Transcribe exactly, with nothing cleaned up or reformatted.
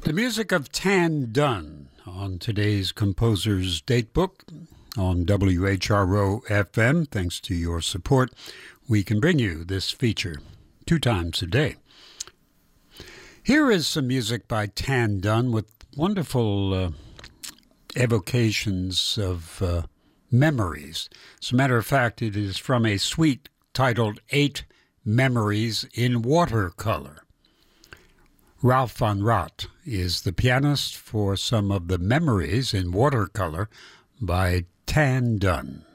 The music of Tan Dunn on today's Composer's Datebook on W H R O F M. Thanks to your support, we can bring you this feature two times a day. Here is some music by Tan Dunn with wonderful uh, evocations of uh, memories. As a matter of fact, it is from a suite titled Eight Memories in Watercolor. Ralph Von Rott is the pianist for some of the Memories in Watercolor by Tan Dunn.